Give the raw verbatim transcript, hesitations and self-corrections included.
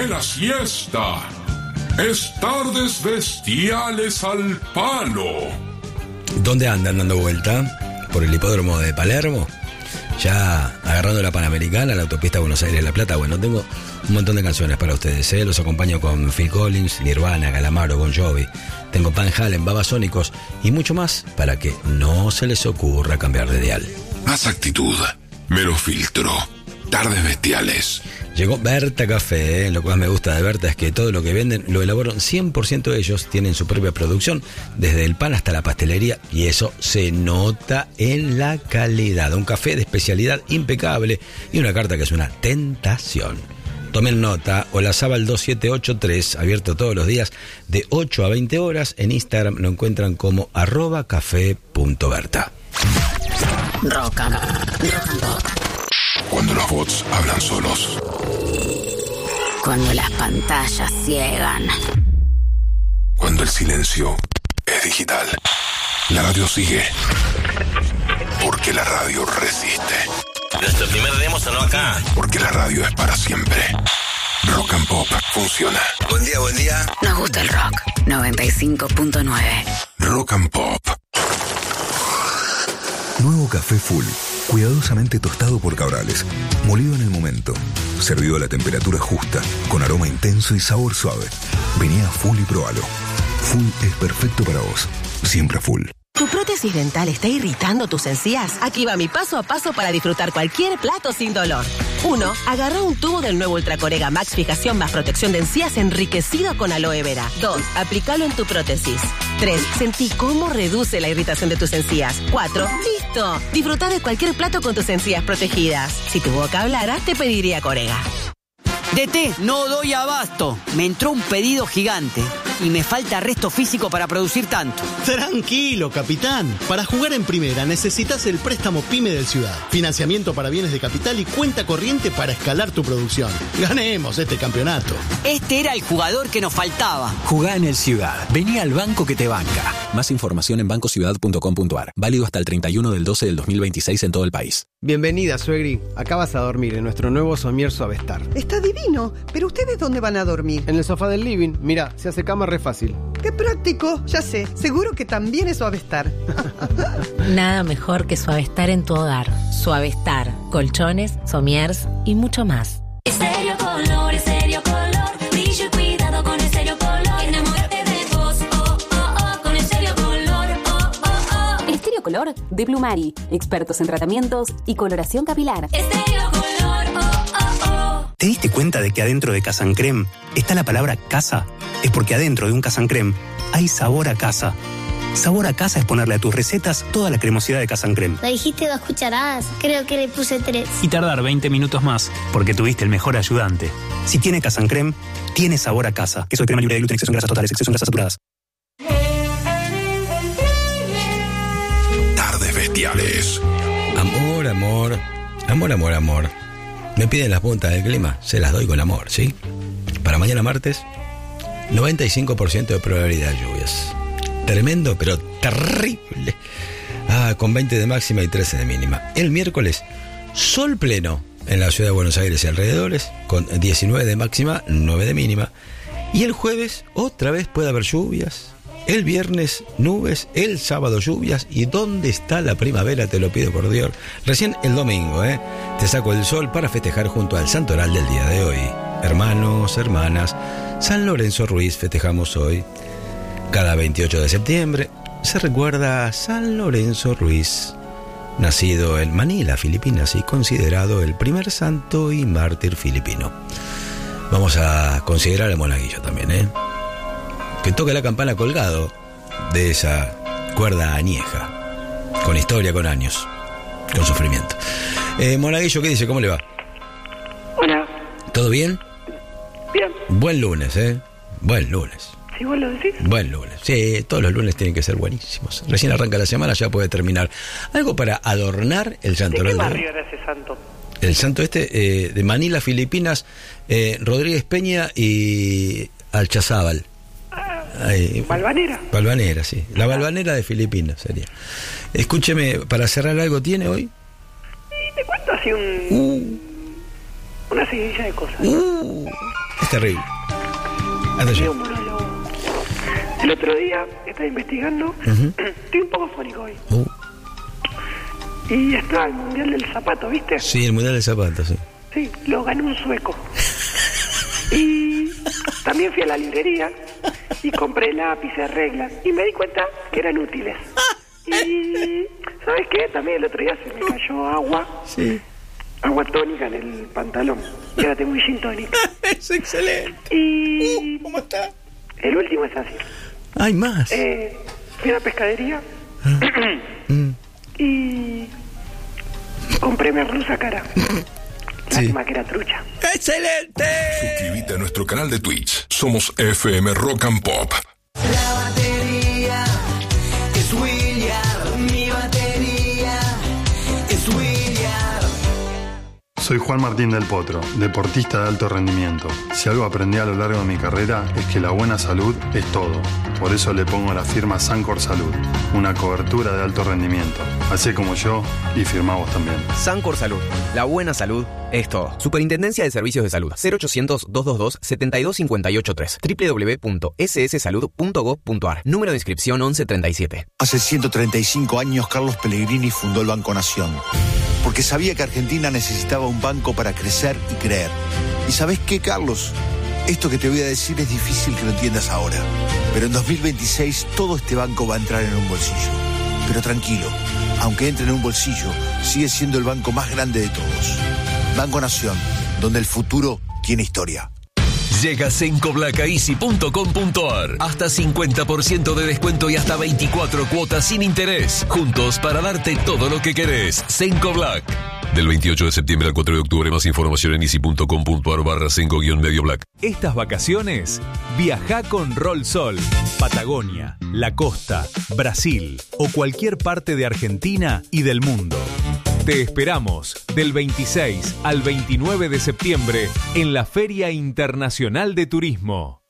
de la siesta. Es Tardes Bestiales al Palo. ¿Dónde andan dando vuelta? ¿Por el hipódromo de Palermo? Ya agarrando la Panamericana, la autopista Buenos Aires-La Plata. Bueno, tengo un montón de canciones para ustedes, ¿eh? Los acompaño con Phil Collins, Nirvana, Calamaro, Bon Jovi. Tengo Van Halen, Babasónicos y mucho más para que no se les ocurra cambiar de dial. Más actitud, menos filtro. Tardes Bestiales. Llegó Berta Café, ¿eh? Lo que más me gusta de Berta es que todo lo que venden lo elaboran cien por ciento de ellos, tienen su propia producción, desde el pan hasta la pastelería, y eso se nota en la calidad. Un café de especialidad impecable y una carta que es una tentación. Tomen nota, Olazábal dos siete ocho tres, abierto todos los días de ocho a veinte horas. En Instagram lo encuentran como arroba café punto berta. Rock and, rock and pop. Cuando los bots hablan solos. Cuando las pantallas ciegan. Cuando el silencio es digital. La radio sigue. Porque la radio resiste. Nuestro primer demo sonó acá. Porque la radio es para siempre. Rock and Pop funciona. Buen día, buen día. Nos gusta el rock. noventa y cinco punto nueve. Rock and Pop. Nuevo café Full, cuidadosamente tostado por Cabrales, molido en el momento, servido a la temperatura justa, con aroma intenso y sabor suave. Vení a Full y probalo. Full es perfecto para vos, siempre Full. ¿Tu prótesis dental está irritando tus encías? Aquí va mi paso a paso para disfrutar cualquier plato sin dolor. uno. Agarra un tubo del nuevo Ultracorega Max Fijación más protección de encías enriquecido con aloe vera. dos. Aplícalo en tu prótesis. tres. Sentí cómo reduce la irritación de tus encías. cuatro. ¡Listo! Disfruta de cualquier plato con tus encías protegidas. Si tu boca hablara, te pediría Corega. D T, no doy abasto. Me entró un pedido gigante y me falta resto físico para producir tanto. Tranquilo, capitán. Para jugar en primera necesitas el préstamo PYME del Ciudad. Financiamiento para bienes de capital y cuenta corriente para escalar tu producción. Ganemos este campeonato. Este era el jugador que nos faltaba. Jugá en el Ciudad. Vení al banco que te banca. Más información en banco ciudad punto com punto ar. Válido hasta el treinta y uno del doce del dos mil veintiséis en todo el país. Bienvenida, suegri. Acá vas a dormir en nuestro nuevo somier Suavestar. Está divino, pero ¿ustedes dónde van a dormir? En el sofá del living. Mira, se hace cama re fácil. ¡Qué práctico! Ya sé, seguro que también es Suavestar. Nada mejor que Suavestar en tu hogar. Suavestar, colchones, somiers y mucho más. Estéreo Color, Estéreo Color, brillo y cuidado con Estéreo Color. Enamórate de vos, oh, oh, oh, con Estéreo Color, oh, oh, oh. Estéreo Color de Plumari, expertos en tratamientos y coloración capilar. Estéreo Color, oh, oh, oh. ¿Te diste cuenta de que adentro de Casan Creme está la palabra casa? Es porque adentro de un Casan Creme hay sabor a casa. Sabor a casa es ponerle a tus recetas toda la cremosidad de Casan Creme. Le dijiste dos cucharadas, creo que le puse tres. Y tardar veinte minutos más, porque tuviste el mejor ayudante. Si tiene Casan Creme, tiene sabor a casa. Queso de crema libre de gluten, exceso en grasas totales, exceso en grasas saturadas. Tardes Bestiales. Amor, amor, amor, amor, amor. Me piden las puntas del clima, se las doy con amor, ¿sí? Para mañana martes, noventa y cinco por ciento de probabilidad de lluvias. Tremendo, pero terrible. Ah, con veinte de máxima y trece de mínima. El miércoles, sol pleno en la ciudad de Buenos Aires y alrededores, con diecinueve de máxima, nueve de mínima. Y el jueves, otra vez puede haber lluvias. El viernes, nubes. El sábado, lluvias. ¿Y dónde está la primavera? Te lo pido por Dios. Recién el domingo, ¿eh? Te saco el sol para festejar junto al santoral del día de hoy. Hermanos, hermanas, San Lorenzo Ruiz festejamos hoy. Cada veintiocho de septiembre se recuerda a San Lorenzo Ruiz, nacido en Manila, Filipinas, y considerado el primer santo y mártir filipino. Vamos a considerar a Monaguillo también, ¿eh? Que toque la campana colgado de esa cuerda añeja, con historia, con años, con sufrimiento. Eh, Monaguillo, ¿qué dice? ¿Cómo le va? Hola. ¿Todo bien? Bien. Buen lunes, ¿eh? Buen lunes. ¿Sí vos lo decís? Buen lunes. Sí, todos los lunes tienen que ser buenísimos. Recién arranca la semana, ya puede terminar. Algo para adornar el santoral. ¿De qué barrio era ese santo? El santo este, eh, de Manila, Filipinas, eh, Rodríguez Peña y Alchazábal. Ahí, ¿Balvanera? Balvanera, sí. La Balvanera de Filipinas sería. Escúcheme, para cerrar algo, ¿tiene hoy? Sí, te cuento así un... Uh. Una seguidilla de cosas. Uh. Esta terrible. Hasta Tiene allá. un monólogo. El otro día estaba investigando. Ujú. Estoy un poco fónico hoy. Uh, Y está el Mundial del Zapato, ¿viste? sí, el mundial de zapatos, sí. Sí, lo ganó un sueco. Y también fui a la librería y compré lápices, reglas. Y me di cuenta que eran útiles. Y, ¿sabes qué? También el otro día se me cayó agua. Sí. Agua tónica en el pantalón. Y ahora tengo un gin tonic. Es excelente. Y... ¿Cómo está? El último es así. Hay más. Eh, fui a la pescadería Mm. y compré merluza cara. Lástima que era trucha. ¡Excelente! Suscríbete a nuestro canal de Twitch. Somos F M Rock and Pop. La batería es William, mi batería es William. Soy Juan Martín del Potro, deportista de alto rendimiento. Si algo aprendí a lo largo de mi carrera es que la buena salud es todo. Por eso le pongo la firma Sancor Salud, una cobertura de alto rendimiento. Así como yo, y firma vos también. Sancor Salud. La buena salud es todo. Superintendencia de Servicios de Salud. cero ochocientos, doscientos veintidós, setenta y dos cincuenta y ocho tres. doble u doble u doble u punto ese ese salud punto gov punto a r. Número de inscripción once treinta y siete. Hace ciento treinta y cinco años Carlos Pellegrini fundó el Banco Nación, porque sabía que Argentina necesitaba un banco para crecer y creer. ¿Y sabés qué, Carlos? Esto que te voy a decir es difícil que lo entiendas ahora, pero en dos mil veintiséis todo este banco va a entrar en un bolsillo. Pero tranquilo, aunque entre en un bolsillo, sigue siendo el banco más grande de todos. Banco Nación, donde el futuro tiene historia. Llega Cenco Black a easy punto com punto a r. Hasta cincuenta por ciento de descuento y hasta veinticuatro cuotas sin interés. Juntos para darte todo lo que querés. Cenco Black. Del veintiocho de septiembre al cuatro de octubre. Más información en easy punto com punto a r barra Cenco guión medio black. Estas vacaciones, viaja con Rolsol. Patagonia, la costa, Brasil o cualquier parte de Argentina y del mundo. Te esperamos del veintiséis al veintinueve de septiembre en la Feria Internacional de Turismo.